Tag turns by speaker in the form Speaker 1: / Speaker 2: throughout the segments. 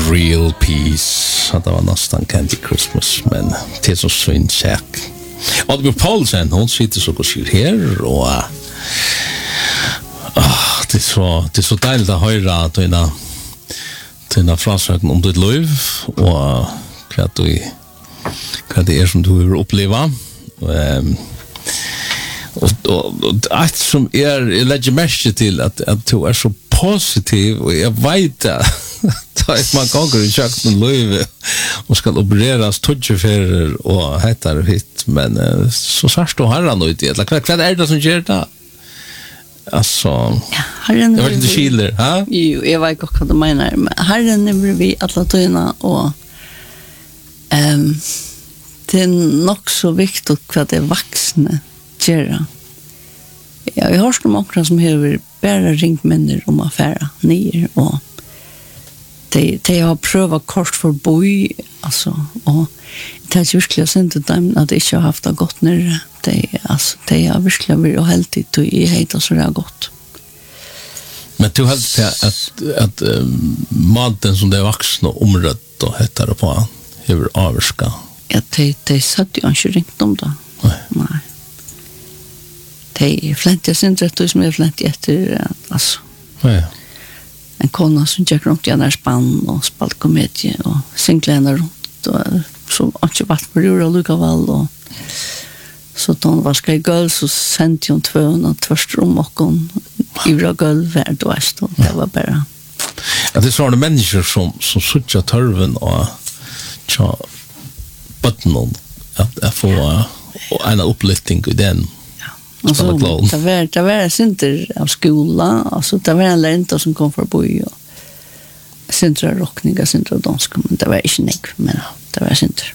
Speaker 1: Real Peace. Det var nästan Candy Christmas, men det är så synd säk. Oddbjörn Paulsen, hon sitter så och ser här och det är så deiligt att höra dina frasöken om ditt liv och vad det är som du vill uppleva. Och allt som jag lägger mest till att du är så positiv och jag vet att man går i kökten liv och ska opereras touchfärger och heter hit men så särskilt då har han då inte eller vad är det som gör det? Alltså
Speaker 2: Herren
Speaker 1: jag vet inte skiller, ha?
Speaker 2: Jo, jag vet också vad du menar men Herren är vi alla tyna och det är nog så viktigt vad det vuxna gör. Ja, jag har hört om också som har bara ringt människor om affärer ner och de har prövat kort för boj alltså och det är verkligen synd dem att de inte har haft det gott nere. De har verkligen varit och helt i heter så det har gått.
Speaker 1: Men du har att maten som det är vuxna omrött och heter det på hur avska.
Speaker 2: Ja, de satt ju inte ringt om det. Nej. De fläntiga syndret som är fläntiga efter alltså.
Speaker 1: Ja.
Speaker 2: En kona som gick runt i en spann och spalt komedie och singlarna runt och så inte varit på rura lukka väl och så de var ska i gulv så sände hon 200 tvärstrom och hon i gulv värd och det var bara
Speaker 1: ja, det är sådana människor som suttjar törven och tja button att få en upplyftning i den.
Speaker 2: Alltså, det var synder av skola, alltså det var en lärare som kom för boj och synder av rockningar, synder av danska, men det var inte nek, men det var synder.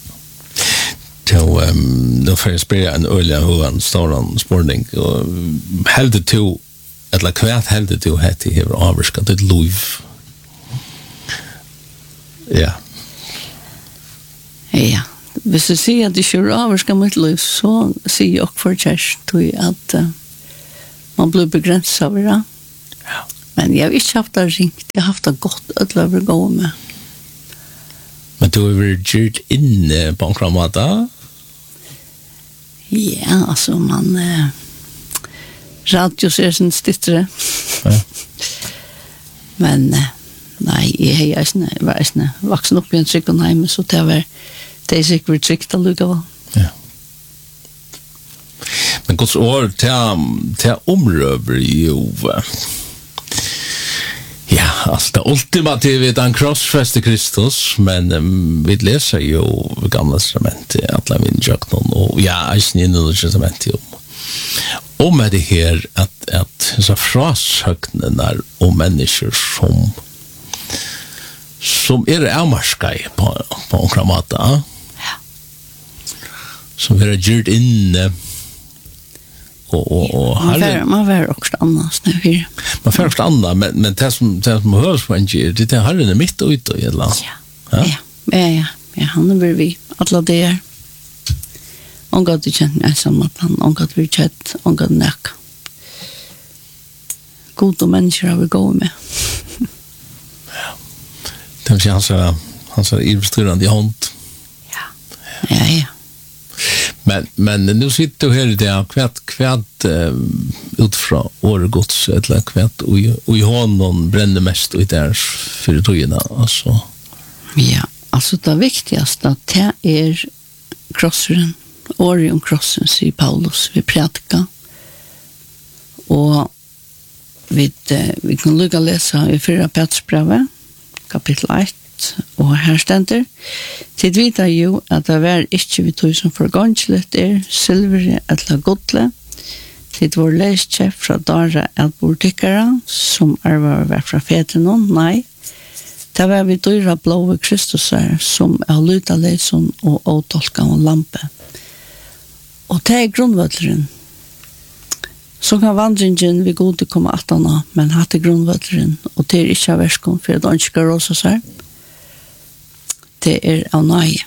Speaker 1: Då får jag spela en ölja och en stor spårning och hällde till, eller kvart hällde till att det var avskat ett liv. Ja.
Speaker 2: Ja. Hvis du sier at det ikke er avskat mitt liv, så sier jeg også for kjærst at man blir begrenset av det.
Speaker 1: Ja.
Speaker 2: Men jeg har ikke haft det ringt, jeg har haft det godt at jeg vil gå med.
Speaker 1: Men du har vært gjort inne på en kramata?
Speaker 2: Ja, altså man radio ser sin stittere.
Speaker 1: Ja.
Speaker 2: Men nei, jeg var vaksen opp i en tryggenheim, så det var det är säkert tryckt att lukka va.
Speaker 1: Ja. Men Guds ord till omröver ju ja, alltså det ultimativa är en krossfäst i Kristus, men vi läser ju gamla testamentet alla min jöknon och ja, eisen i nya testamentet om det här att så frashögnen om människor som avmarskaj på en kramata. Som vi har gjort inne och
Speaker 2: man var också annars nu.
Speaker 1: Man får också andra, men det som hörs på en gir, det är Herren är mitt ute i ett land.
Speaker 2: Ja, han är vi alla det. On God du känner mig som att han, on God vi känner, on God näck. God människor har vi gå med.
Speaker 1: Ja. Det känns han så illustrerande i hånd.
Speaker 2: Ja.
Speaker 1: Men nu sitter du här i det kvärt utifrån årgods eller kvärt och i honom bränner mest och där för tojerna alltså. Ja,
Speaker 2: alltså det viktigaste att det är krossen, Orion krossen säger Paulus vi predikar. Och vi kan lukka läsa i 4 Petrusbrevet kapitel 1 og her stender tid vita jo at det var ikke vi tog som forganslet silvere eller godle tid vår leiskje fra dara et bortikkere som var fra fetene nei det var vi dyra blåve Kristusar som luta leison og åtolka og lampe og det grunnvøtleren så kan vandringen vi gode komme attana men hatt grunnvøtleren og det ikke av verskom for det ikke skal råse seg det av nøye.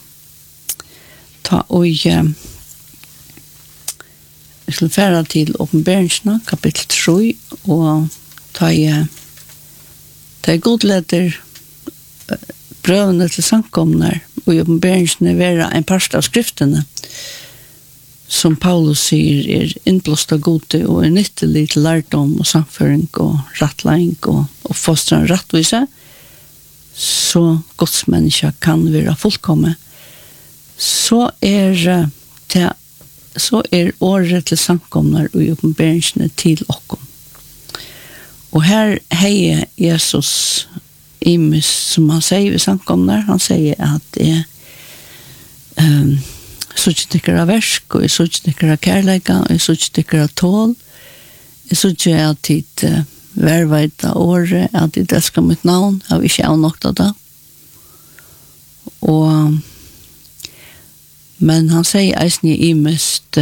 Speaker 2: Ta og jeg skal fære til åpenbæringsene, kapittel 3, og ta jeg godleder brøvene til samkomnar og i oppenberingsene være en part av skriftene som Paulus sier innblåst av gode og nyttelig til lærdom og samføring og rattleing og fostran rattvise, så godsmenneska kan være fullkomme. Så året til samkomnar og i oppenberingsene til okkom. Og her heier Jesus imis, som han sier ved samkomnar, han sier at så ikke tykker av versk, og så ikke tykker av kærleika, og så ikke tykker av tål, så ikke at tid verveida året, at tid elsker mitt navn, har vi ikke avnokta det. Men han sier eisen i imest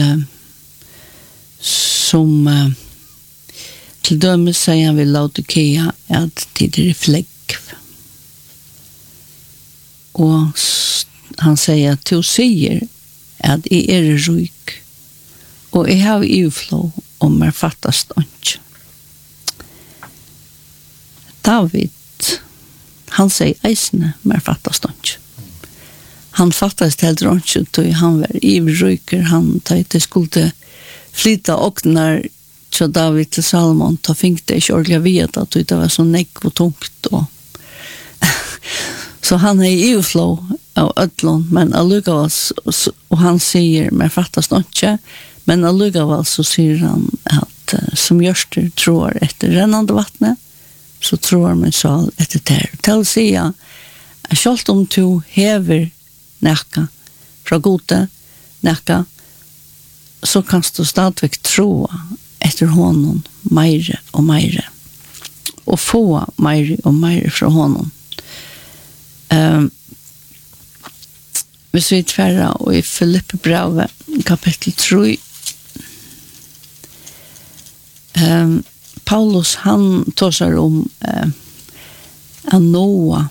Speaker 2: som til dømes sier han ved Laodikea at tid flegg. Og han sier at du sier at jeg ryk og jeg har uflå om jeg fattast ikke. David, han sier eisene om jeg fattast ikke. Han fattast helt ikke, og han var ivryker, han tatt skulle flytta oknar så David til Salomon, da fikk det ikke ordentlig vite at det var så nekk og tungt. Så han i uflå av ødlån, men allugavall, og han sier, men fattast ikke, men allugavall så sier han at som gjørster tror etter rennande vattnet, så tror min sal etter ter. Til å si at selv om du hever nekka fra gode nekka, så kan du stadigvæk tro etter honom meire og meire, og få meire og meire fra honom. Hvis vi tverra og i Filippe brevet kapittel 3 Paulus han tåsar om Anoa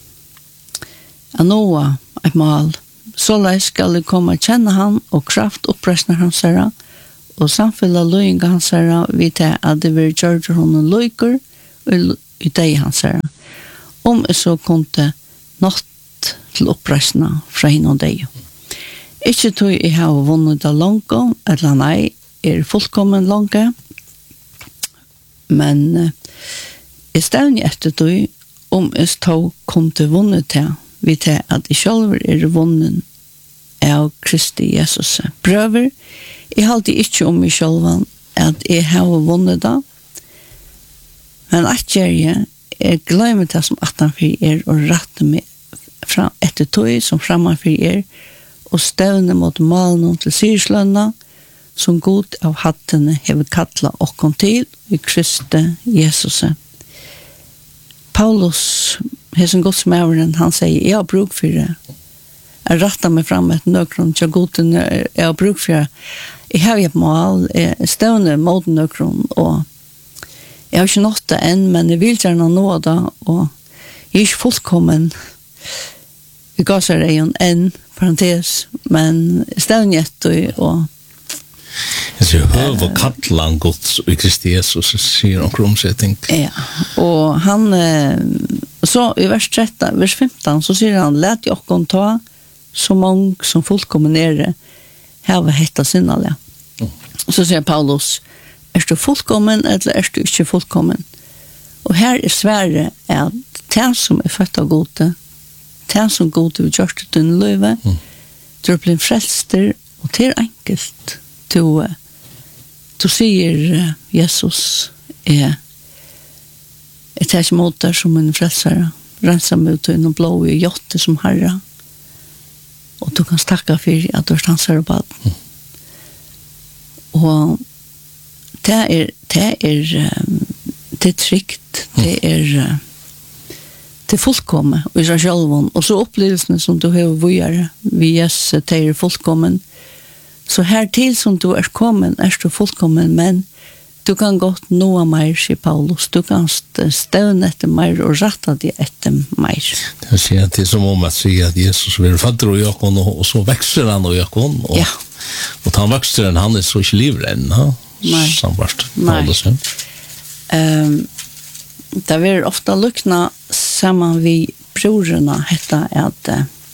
Speaker 2: et mal så lai skal det komme kjenne han og kraft oppresner hans herra og samfylla løyinga hans herra vi til at det vil gjøre honom løyker i deg hans herra jeg så kunde nått til oppresna fra henne og deg. Ikke tog jeg har vunnet det langt, eller nei, fullkommen langt, men jeg stevner etter tog jeg tog kunne vunnet til, vi til at jeg selv vunnet av Kristi Jesus. Prøver, jeg halte ikke om meg selv at jeg har vunnet det, men at jeg glemmer det som 18 og rette meg fra etter tog som framfor og stevne mot malen til syrslønna som god av hattene hever kattla okkom til i Kristi Jesus. Paulus, hesen godsmæveren, han sier, jeg har bruk for det. Jeg rattar meg fram etter nøkron til goden, jeg har bruk for det. Jeg har et mål, jeg stevne mot nøkron, og jeg har ikke nått det enn, men jeg vil gjerne nå det, og jeg er ikke fullkommen. Vi gav seg det en parentes, men stevnjet og
Speaker 1: jeg sier høv og kattlan gods i Kristi Jesus sier han kromsetting.
Speaker 2: Ja, og han så i vers 13, vers 15 så sier han let jeg okkom ta så mange som fullkommen hava hetta sinnalig. Så sier Paulus du fullkommen eller du ikke fullkommen? Og her svære at det som født av gode det som gode vi gjør til din løyve du blir frelster og det enkelt du sier Jesus det ikke mot der som en frelsere renser meg ut og blå i jotte som herre og du kan stakke for at du er stansere på den og det er trygt det fullkommen og i seg selv og så opplevelsene som du har vågjere vi Jesus det fullkommen så her til som du kommen du fullkommen men du kan godt nå mer, sier Paulus. Du kan støvne etter mer og rette det etter mer.
Speaker 1: Det vil si at det er som om at sier at Jesus vil fatte og Jakob, og så vekster han og Jakob.
Speaker 2: Ja.
Speaker 1: Og han vekster han så ikke livrenn,
Speaker 2: Nei.
Speaker 1: Samvart.
Speaker 2: Nei. Det vil ofte lukne sammen vi brorna hetta at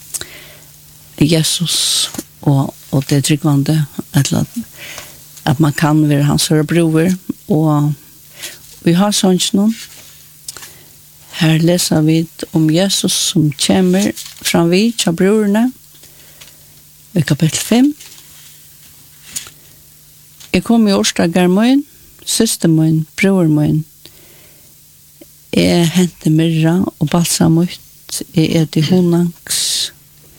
Speaker 2: Jesus och det tryggvande att man kan vara hans bror och vi har sånt någon. Här läser vi om Jesus som kommer fram vid till brorna i kapitel 5. Jag kom i årsdagar min, syster min, bror min. Jag hente myrra och balsam ut. Jag äter honangs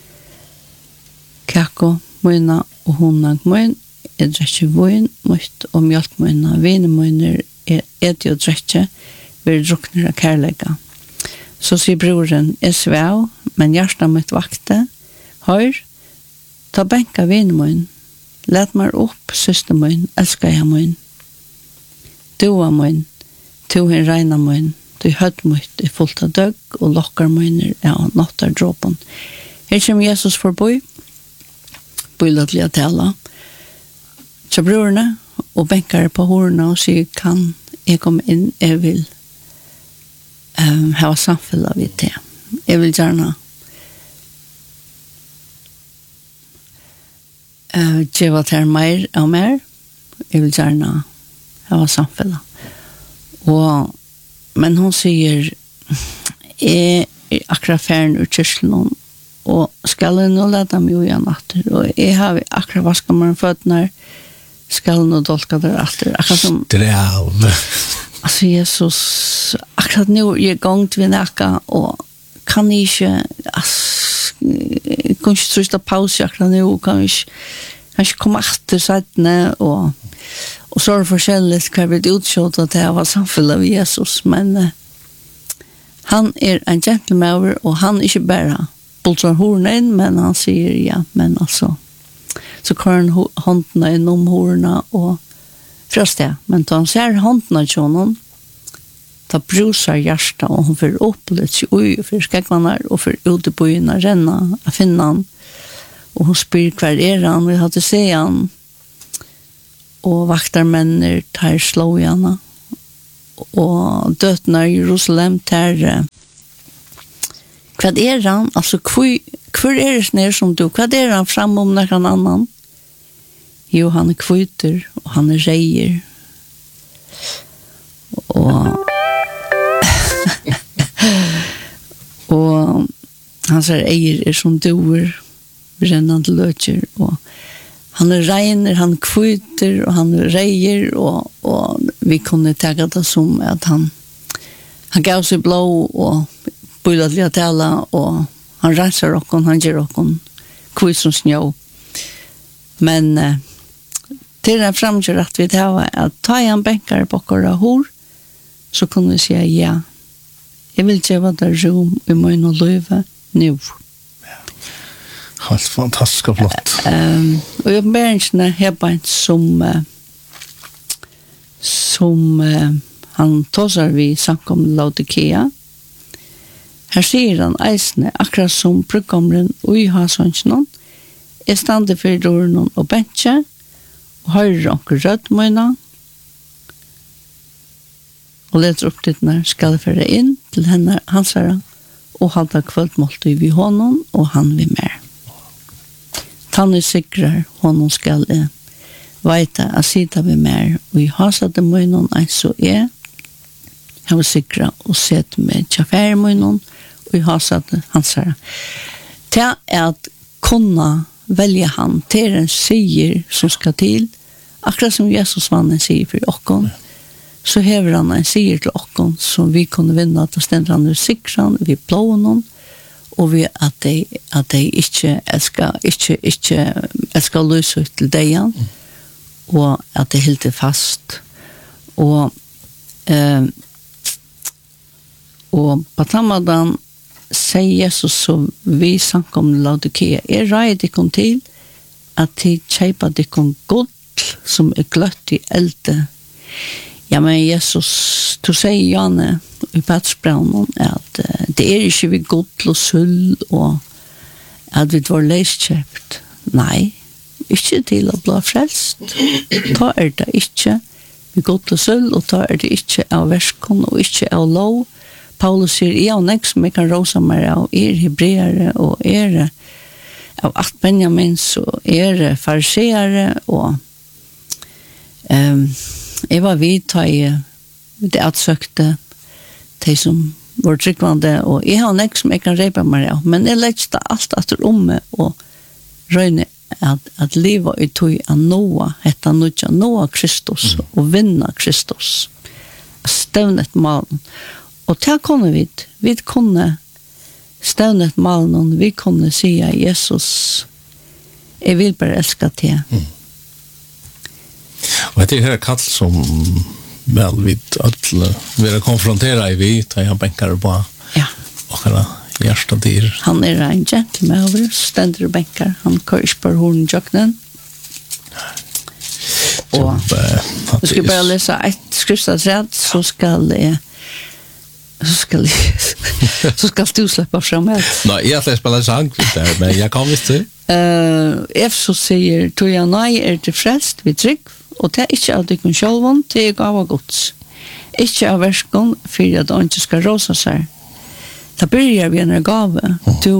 Speaker 2: kako mina och honang min. Jeg drekker vøyen mot og mjølk mine, vine mine et og drekker, vil drukner av kærlega. Så sier broren, jeg svev, men hjertet mitt vakte. Hør, ta benka vine mine, let meg opp, søster mine, elsker jeg mine. Du er mine, du er regner mine, du høtt mitt er fullt av døgg, og lokker mine av nattardråpen. Her kommer Jesus forbi, bøylet til å tale, så brorna och bänkar på horna och säger kan jag komma in, jag vill ha samfälla vid det. Jag vill gärna geva till mer och mer. Jag vill gärna ha samfälla. Men hon säger jag är akkurat färden ur kyrklen och skall jag nog leda mig ui natter och jag har akkurat vaskat mig fötterna skal nå dolka der efter.
Speaker 1: Sträv.
Speaker 2: Alltså Jesus, akkurat nu är gångt vid näka och kan inte kanske trösta paus akkurat nu kanske komma efter sättne och så är det forskjelligt kvar vid utkjøt att det var samfull av Jesus, men han är en gentleman och han är inte bara bultar hornen, men han säger ja, men alltså så kan håndna inom horna och först det. Men då han ser håndna till honom, då brusar hjärsta och hon får upp lite oj för skäggvanar och för ute på byn renna och finna han. Och hon spyr kvar han, vi hade se han. Och vaktarmänner tar slåjarna. Och dötnar i Jerusalem tar vad han? Alltså hur är det ner som du? Vad är han fram om någon annan? Jo, han är kvuter och han är rejer. Och hans ejer är som doer, brännande lötjer. Och han är reiner, han kvuter och han är rejer. Och vi kunde tänka det som att han gav sig blå och började lite tala och han rensar okon, han ger okon kvist som snö. Men till den framgör att vi tar att ta en bänkare på kora hor så kunde vi säga ja. Jag vill ge vad där rum i min och löva nu.
Speaker 1: Helt fantastiskt och flott.
Speaker 2: Och jag ber inte här som han tosar vi samkom Laodikea. Her sier han eisne, akkurat som brukkommeren og i hasvansjonen, stande for dårene og bensje, og høyre onker rødmøyna, og leder opp til denne skal føre inn til henne hansara, og halda kvöldmåltid vid honom, og han vid mer. Tanne sikrar honom skal veita a sida vid mer, og i hasade møynon eins og har sikra og sett med tjafære møynon, og i hasade hansara. Det at kunna välja han till en säger som ska till, akkurat som Jesus vann en säger för okkon, så hever han en säger till okkon som vi kunde vinna att ständer han ur sikran, vi blå honom, och vi att de inte älskar lösa ut till dejan, och att det helt är fast. Och på tammadan säger Jesus så vi sankom Laodikea rej dikom till att de köpa dikom guld som glött i elde. Ja, men Jesus, du säger Janne i Patsbraunen att det inte vi guld och sull och att vi var läsköpt. Nej, inte till att bli frälst. Ta det inte vi guld och sull och ta det inte av verskon och inte av lov, Paulus sier, jeg og nek som jeg kan rosa meg av hebreere og av 8 Benjamins og fariseere og jeg var vidta i det atsøkte de som var tryggvande og jeg har nek som jeg kan reipa meg av, men jeg legger alt etter meg og røyne at leva i tog av Noah, hetta nudja Noah Kristus og vinna Kristus stevnet malen og til kunne vi kunne stevnet malen vi kunne si Jesus jeg vil bare elska til
Speaker 1: og det her kall som vel vid alle vil konfrontera i vi tar jeg bänkar på og hjärsta dyr.
Speaker 2: Han en gentleman, ständer bänkar. Han körs på hornjöknen. Och jag ska bara läsa ett skriftstadrätt så ska du släppa fram ett.
Speaker 1: Nej, jag läser bara sang där, men jag kan visst
Speaker 2: Efsos säger, tog jag nej till frälst vid trygg och det är inte av dig själv, det är gav av Guds. Inte av verskon för att de inte ska rosa sig. Da börjar vi en gave.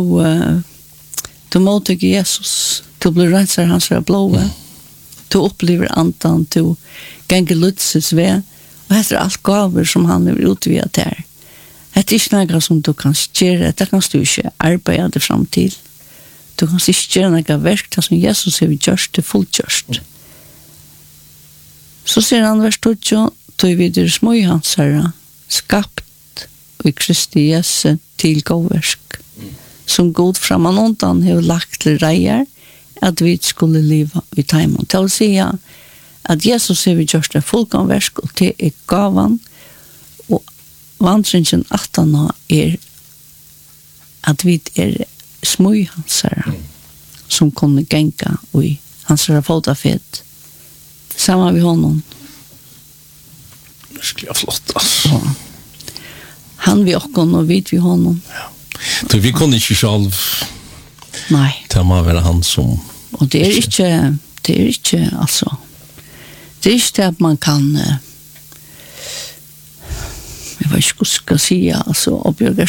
Speaker 2: Du mottog Jesus. Du blir rensar hans blåa. Du upplever andan. Du ganger lutses ved. Og det allt gaver som han har utviat her. Det ikke noe som du kan gjøre. Det kan du ikke arbeide det fram til. Du kan ikke gjøre noe verk som Jesus har gjort det fullgjørst. Så sier han vers 2, du videre små i hans herre, skapt i Kristi Jesu til gåversk, som god framan undan har lagt til reier, at vi skulle leva i teimen. Til å si at Jesus har gjort det fullkomversk, og til gavan, og vandringen 18 at vi små i hans herre, som kunne genka i hans herre fotafet. Sammen med honom.
Speaker 1: Det skulle jeg flott, altså.
Speaker 2: Han vi åkken og vid vi honom.
Speaker 1: Ja. Så vi kunne ikke selv
Speaker 2: Nei.
Speaker 1: Det må være han som
Speaker 2: og det er ikke altså det er ikke det at man kan jeg vet ikke hva skal si altså oppgjøre